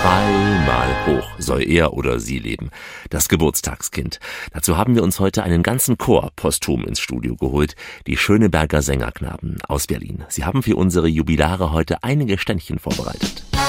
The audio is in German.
Einmal hoch soll er oder sie leben. Das Geburtstagskind. Dazu haben wir uns heute einen ganzen Chor posthum ins Studio geholt. Die Schöneberger Sängerknaben aus Berlin. Sie haben für unsere Jubilare heute einige Ständchen vorbereitet.